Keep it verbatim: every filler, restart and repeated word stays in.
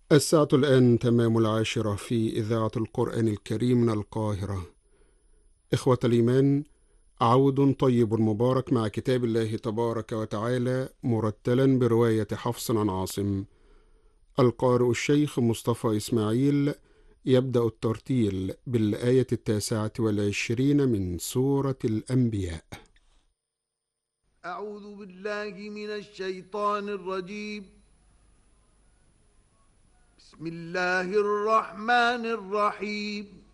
الساعة الآن تمام العاشرة في إذاعة القرآن الكريم من القاهرة. إخوة الإيمان، عود طيب مبارك مع كتاب الله تبارك وتعالى مرتلا برواية حفص عن عاصم. القارئ الشيخ مصطفى إسماعيل يبدأ الترتيل بالآية التاسعة والعشرين من سورة الأنبياء. أعوذ بالله من الشيطان الرجيم. بسم الله الرحمن الرحيم.